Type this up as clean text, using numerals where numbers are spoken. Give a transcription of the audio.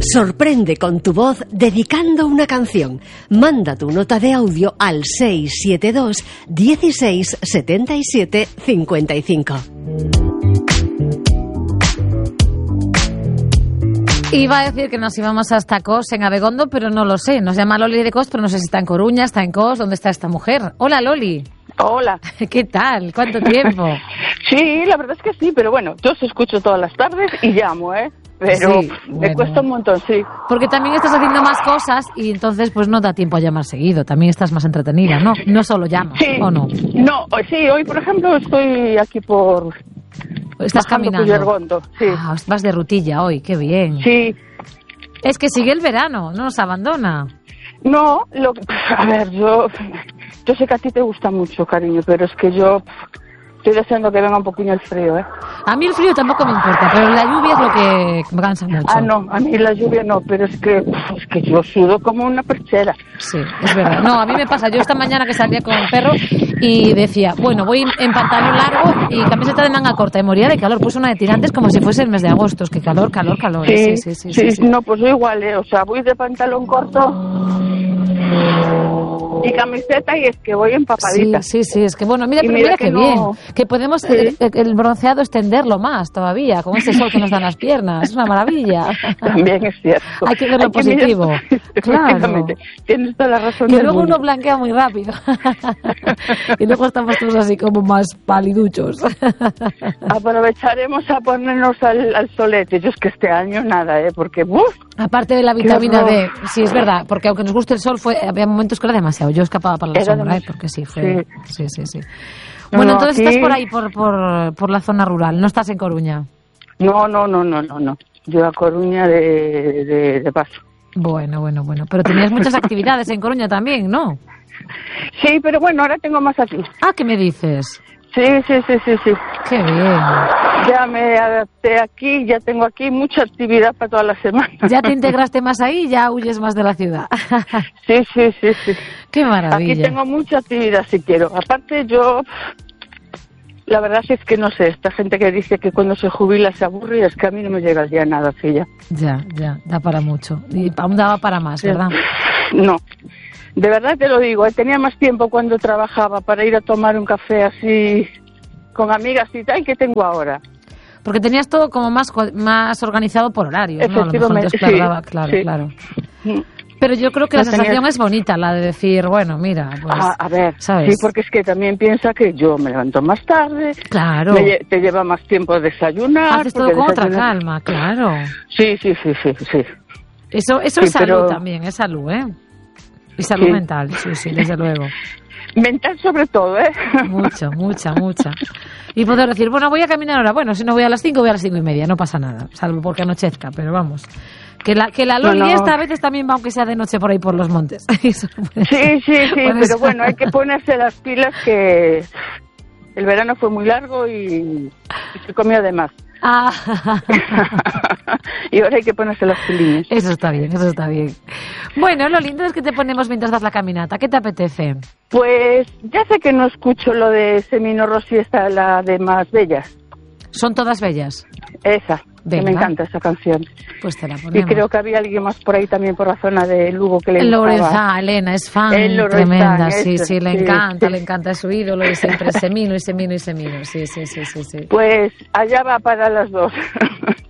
Sorprende con tu voz dedicando una canción. Manda tu nota de audio al 672 16 77 55. Iba a decir que nos íbamos hasta Cos, en Abegondo, pero no lo sé. Nos llama Loli de Cos, pero no sé si está en Coruña, está en Cos. ¿Dónde está esta mujer? Hola, Loli. Hola. ¿Qué tal? ¿Cuánto tiempo? Sí, la verdad es que sí, pero bueno, yo os escucho todas las tardes y llamo, Pero sí, me cuesta un montón, sí. Porque también estás haciendo más cosas y entonces pues no da tiempo a llamar seguido. También estás más entretenida, ¿no? No solo llamas, Sí. ¿o no? No, sí, hoy por ejemplo estoy aquí por... Estás caminando. Puigdemont, sí. Ah, vas de rutilla hoy, qué bien. Sí. Es que sigue el verano, no nos abandona. No, a ver, yo sé que a ti te gusta mucho, cariño, pero es que yo estoy deseando que venga un poquillo el frío, A mí el frío tampoco me importa, pero la lluvia es lo que me cansa mucho. Ah, no, a mí la lluvia no, pero es que yo sudo como una perchera. Sí, es verdad. No, a mí me pasa. Yo esta mañana que salía con el perro y decía, bueno, voy en pantalón largo y camiseta de manga corta y moría de calor. Puse una de tirantes como si fuese el mes de agosto. Es que calor. Sí. No, pues yo igual, O sea, voy de pantalón corto y camiseta y es que voy empapadita. Sí, es que bueno, mira que no... bien, que podemos el bronceado extenderlo más todavía, con ese sol que nos dan las piernas, es una maravilla. También es cierto. Hay que ver lo positivo. Claro. Tienes toda la razón. Que luego uno blanquea muy rápido. Y luego estamos todos así como más paliduchos. Aprovecharemos a ponernos al solete. Yo es que este año nada, porque aparte de la vitamina D, sí, es verdad, porque aunque nos guste el sol, había momentos que era demasiado. Yo escapaba para la sombra, porque sí, fue... Sí. Bueno, entonces aquí... estás por ahí, por la zona rural, no estás en Coruña. No. Yo a Coruña de paso. Bueno. Pero tenías muchas actividades en Coruña también, ¿no? Sí, pero bueno, ahora tengo más aquí. Ah, ¿qué me dices? Sí. Qué bien. Ya me adapté aquí, ya tengo aquí mucha actividad para toda la semana. ¿Ya te integraste más ahí y ya huyes más de la ciudad? Sí. Qué maravilla. Aquí tengo mucha actividad si quiero. Aparte yo, la verdad es que no sé, esta gente que dice que cuando se jubila se aburre, es que a mí no me llega ya nada así ya. Ya, da para mucho. Y aún daba para más, ¿verdad? No. De verdad te lo digo, tenía más tiempo cuando trabajaba para ir a tomar un café así con amigas y tal que tengo ahora. Porque tenías todo como más organizado por horarios, ¿no? A lo mejor te descuadraba, claro. Pero yo creo que la sensación es bonita, la de decir, bueno, mira, pues... A ver, ¿sabes? Sí, porque es que también piensa que yo me levanto más tarde. Claro. Te lleva más tiempo desayunar. Haces todo con otra calma, claro. Sí. Eso es salud también, es salud, Y salud mental, sí, desde luego. Mental sobre todo, Mucha. Y poder decir, bueno, voy a caminar ahora. Bueno, si no voy a las 5, voy a las 5:30, no pasa nada. Salvo porque anochezca, pero vamos. Que la Loli esta a veces también va, aunque sea de noche, por ahí por los montes. Sí, pero bueno, hay que ponerse las pilas que el verano fue muy largo y se comió de más. Y ahora hay que ponerse las pilines. Eso está bien. Bueno, lo lindo es que te ponemos mientras das la caminata. ¿Qué te apetece? Pues ya sé que no escucho lo de Semino Rossi, esta, la de Más Bellas. ¿Son todas bellas? Esa, que me encanta esa canción. Pues te la ponemos. Y creo que había alguien más por ahí también por la zona de Lugo que le gustaba. Lorenza, Elena, es fan tremenda. Sí, le encanta, es su ídolo y siempre Semino. Sí. Pues allá va para las dos.